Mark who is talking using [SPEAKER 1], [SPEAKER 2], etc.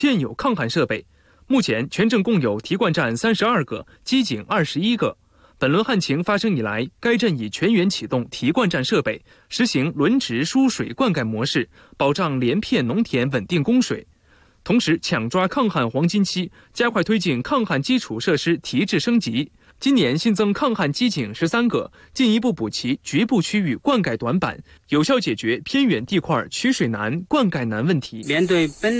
[SPEAKER 1] 现有抗旱设备。目前全镇共有提灌站32个，机井21个。本轮旱情发生以来，该镇已全员启动提灌站设备，实行轮值输水灌溉模式，保障连片农田稳定供水。同时，抢抓抗旱黄金期，加快推进抗旱基础设施提质升级。今年新增抗旱机井13个，进一步补齐局部区域灌溉短板，有效解决偏远地块取水难、灌溉难问题。
[SPEAKER 2] 面对本